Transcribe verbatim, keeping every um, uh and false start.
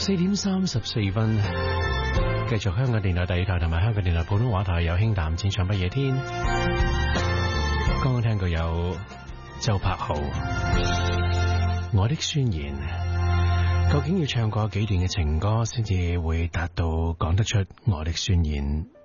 四點三十四分，繼續香港電台第二台同埋香港電台普通話台有輕淡淺唱不夜天。剛剛聽過有周柏豪我的宣言，究竟要唱過幾段嘅情歌先至會達到講得出我的宣言